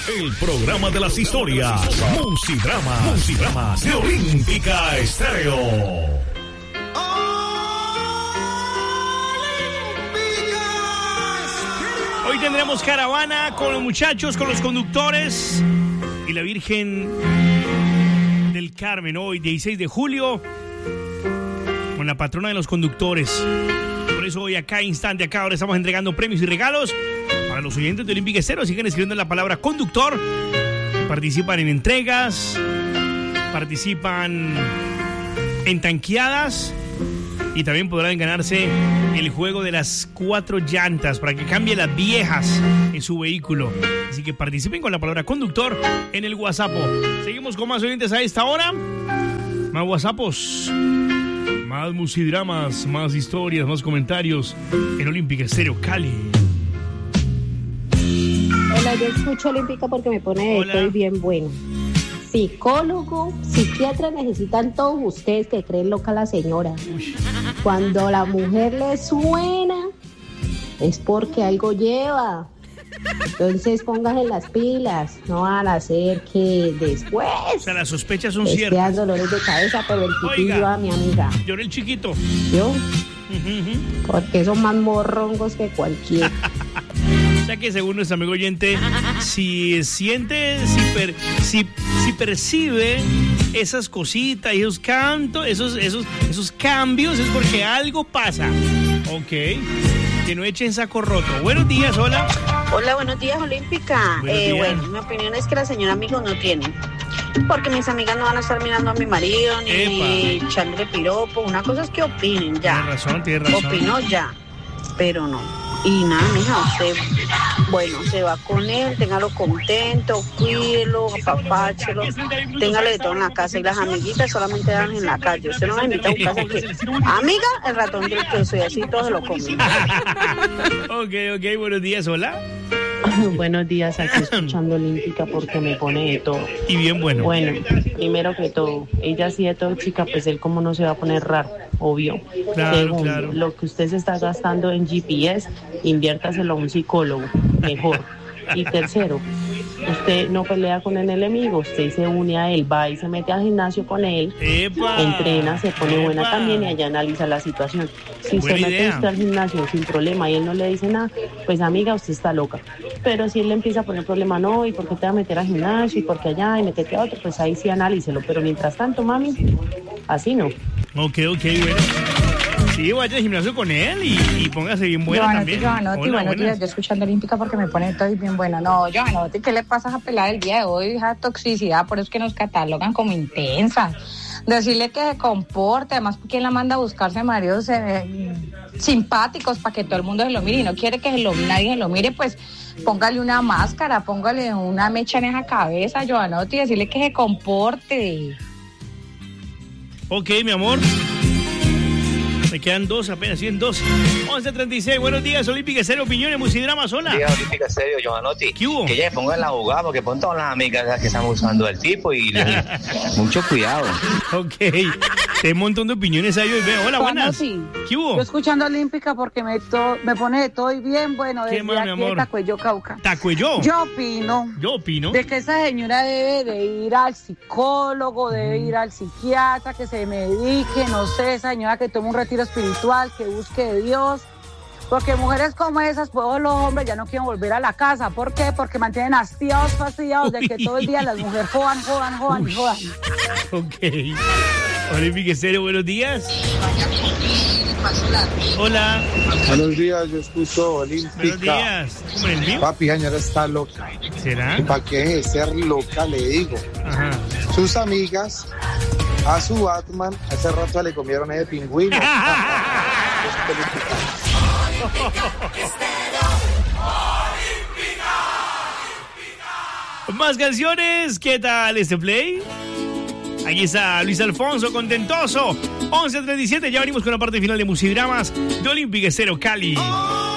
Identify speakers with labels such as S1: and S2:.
S1: El programa de las historias. Musidramas de Olímpica Estéreo.
S2: Hoy tendremos caravana con los muchachos, con los conductores y la Virgen del Carmen. Hoy, 16 de julio, con la patrona de los conductores. Por eso hoy, a cada instante, a cada hora, estamos entregando premios y regalos para los oyentes de Olímpica Estéreo. Siguen escribiendo la palabra conductor. Participan en entregas, participan en tanqueadas. Y también podrán ganarse el juego de las 4 llantas para que cambie las viejas en su vehículo. Así que participen con la palabra conductor en el WhatsApp. Seguimos con más oyentes a esta hora. Más WhatsAppos, más musidramas, más historias, más comentarios en Olímpica Estéreo Cali.
S3: Hola, yo escucho Olímpica porque me pone de todo y bien bueno. Psicólogo, psiquiatra necesitan todos ustedes que creen loca la señora. Cuando la mujer le suena, es porque algo lleva. Entonces pónganse las pilas, no van a hacer que después.
S2: O sea, las sospechas son ciertas.
S3: Dolores de cabeza, pero el chiquillo a mi amiga.
S2: Lloré el chiquito.
S3: ¿Yo? Porque son más morrongos que cualquiera.
S2: O sea que según nuestro amigo oyente, si siente, si percibe esas cositas y esos cantos, esos cambios, es porque algo pasa. Ok. Que no echen saco roto. Buenos días, hola.
S4: Hola, buenos días, Olímpica. Bueno, mi opinión es que la señora amigos no tiene. Porque mis amigas no van a estar mirando a mi marido ni echándole piropo. Una cosa es que opinen ya.
S2: Tienes razón.
S4: Opino ya, pero no. Y nada, mija, usted, bueno, se va con él, téngalo contento, cuídelo, apapáchelo, téngalo de todo en la casa. Y las amiguitas solamente dan en la calle. Usted no me invita a un casa que, amiga, el ratón del queso, y así todo se lo comen.
S2: Ok, buenos días, hola.
S5: Buenos días, aquí escuchando Olímpica porque me pone de todo.
S2: Y bien bueno.
S5: Bueno, primero que todo, ella sí de tóxica, pues él como no se va a poner raro, obvio. Segundo, lo que usted se está gastando en GPS, inviértaselo a un psicólogo, mejor. Y tercero, usted no pelea con el enemigo, usted se une a él, va y se mete al gimnasio con él, entrena, se pone buena también y allá analiza la situación. Si usted mete usted al gimnasio sin problema y él no le dice nada, pues amiga, usted está loca. Pero si él le empieza a poner problema, no, ¿y por qué te va a meter al gimnasio? ¿Y por qué allá? ¿Y metete a otro? Pues ahí sí analícelo. Pero mientras tanto, mami, así no.
S2: Ok, bueno. Sí, vaya al gimnasio con él y póngase bien buena también.
S6: Joanotti, buenos días. Yo escuchando Olímpica porque me pone todo bien buena. No, Joanotti, ¿qué le pasa a esa pelada del día de hoy? Esa toxicidad, por eso es que nos catalogan como intensas. Decirle que se comporte, además, ¿quién la manda a buscarse maridos simpáticos para que todo el mundo se lo mire? Y no quiere que nadie se lo mire, pues póngale una máscara, póngale una mecha en esa cabeza, Joanotti, decirle que se comporte.
S2: Ok, mi amor. Me quedan 2, apenas 102. 11:36, buenos días, Olímpica Estéreo, opiniones, musidramas, hola.
S7: Buenos días, Olímpica Estéreo, Joanotti.
S2: ¿Qué hubo?
S7: Que ella se ponga en la abogada, porque pon todas las amigas que están usando el tipo y mucho cuidado.
S2: Ok, te un montón de opiniones ahí hoy. Hola, buenas. ¿Qué hubo?
S6: Yo escuchando Olímpica porque me pone de todo y bien bueno.
S2: ¿Qué más, mi amor?
S6: Tacuello, Cauca.
S2: ¿Tacuello?
S6: Yo opino de que esa señora debe de ir al psicólogo, debe ir al psiquiatra, que se medique, no sé, esa señora que tome un retiro espiritual, que busque de Dios, porque mujeres como esas, pues los hombres ya no quieren volver a la casa. ¿Por qué? Porque mantienen hastiados, fastidiados de que todo el día las mujeres jodan.
S2: Ok. Olímpica Estéreo, buenos días. Hola.
S8: Buenos días, yo escucho Olímpica.
S2: Buenos días. ¿Cómo en el mío?
S8: Papi, señora está loca.
S2: ¿Será?
S8: Y para que deje de ser loca, le digo. Ajá. Sus amigas, a su Batman, hace rato le comieron ese pingüino.
S2: Más canciones, ¿qué tal este play? Aquí está Luis Alfonso, contentoso. 11:37, ya venimos con la parte final de Musidramas de Olímpica Estéreo Cali.